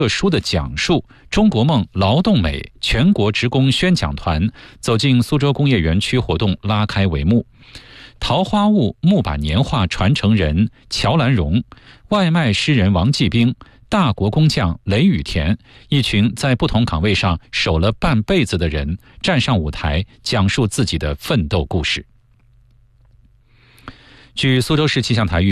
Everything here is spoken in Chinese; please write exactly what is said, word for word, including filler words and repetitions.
特殊的讲述，中国梦劳动美全国职工宣讲团走进苏州工业园区活动拉开帷幕。桃花坞木板年画传承人乔兰荣、外卖诗人王继兵、大国工匠雷雨田，一群在不同岗位上守了半辈子的人站上舞台，讲述自己的奋斗故事。据苏州市气象台预